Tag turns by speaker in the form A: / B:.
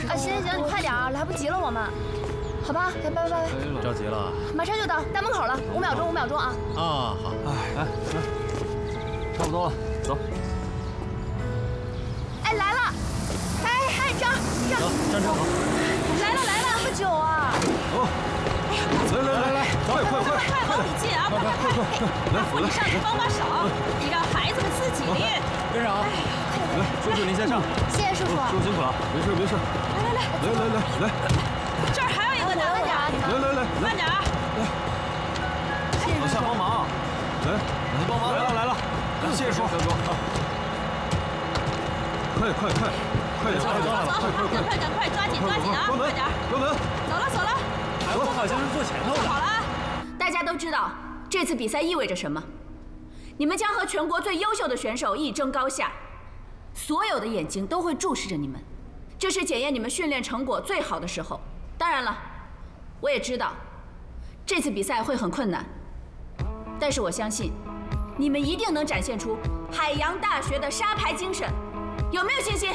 A: 啊，行行行，你快点啊，来不及了我们。好吧，拜。
B: 着急了？
A: 马上就到，大门口了，5秒钟，5秒钟啊。
B: 啊，好。
C: 哎，差不多了，走。
A: 哎，来了！哎，这儿。
B: 站车好。
A: 来了，这么久啊！
C: 走。来，
D: 快往里进啊！快！大夫，你上去帮手，你让孩子们自己练。
B: 跟上啊！
C: 来，叔叔您先上。
A: 谢谢叔叔。
C: 叔叔辛苦了，没事。来。
D: 这儿还有一个呢，
A: 慢点啊！
C: 来，
D: 慢点啊！
C: 往下帮忙。来帮忙，来了，谢谢叔叔。快点！
D: 赶快，抓紧啊！快点！
C: 关门。
D: 走了。
B: 我好像是坐前头的。
D: 好了，
E: 大家都知道这次比赛意味着什么？你们将和全国最优秀的选手一争高下，所有的眼睛都会注视着你们，这是检验你们训练成果最好的时候。当然了，我也知道这次比赛会很困难，但是我相信你们一定能展现出海洋大学的沙排精神，有没有信心？